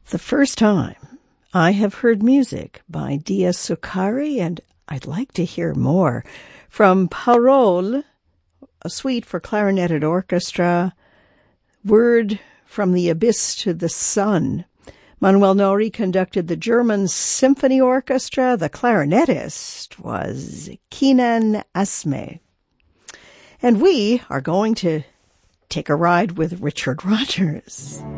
The first time I have heard music by Dia Succari, and I'd like to hear more, from Parole, a suite for clarinet orchestra, Word from the Abyss to the Sun. Manuel Nori conducted the German Symphony Orchestra. The clarinetist was Kenan Asme. And we are going to take a ride with Richard Rodgers.